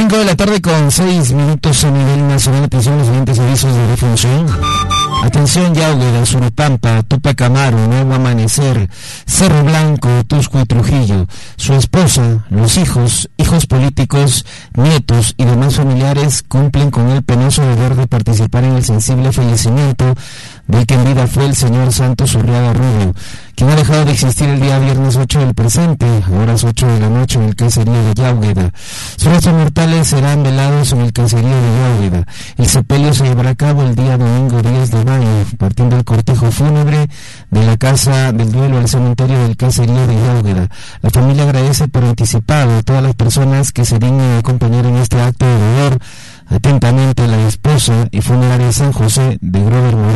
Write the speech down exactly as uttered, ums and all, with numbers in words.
cinco de la tarde con seis minutos a nivel nacional. Atención a los siguientes avisos de defunción. Atención Yaugüeda, Suripampa, Tupac Amaru, Nuevo Amanecer, Cerro Blanco, Tusco y Trujillo. Su esposa, los hijos, hijos políticos, nietos y demás familiares cumplen con el penoso deber de participar en el sensible fallecimiento del que en vida fue el señor Santos Urriaga Rubio, quien ha dejado de existir el día viernes ocho del presente, a horas ocho de la noche, en el caserío de Yaugüeda. Sus restos mortales serán velados en el caserío de Yaugüeda. El sepelio se llevará a cabo el día domingo diez de mayo, partiendo el cortejo fúnebre de la casa del duelo al cementerio del caserío de Yaugüeda. La familia agradece por anticipado a todas las personas que se dignen a acompañar en este acto de dolor. Atentamente, la esposa y funeraria San José de Grover.